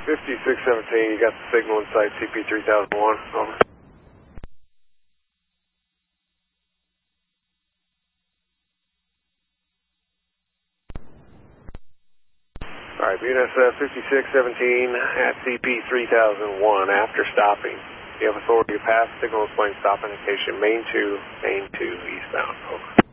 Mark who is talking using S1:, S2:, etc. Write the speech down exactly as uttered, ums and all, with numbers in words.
S1: fifty-six seventeen, you got the signal inside C P three thousand one. Over. All right, B N S F fifty-six seventeen at C P three thousand one after stopping. You have authority to pass signal displaying stop indication main two, main two eastbound. Over.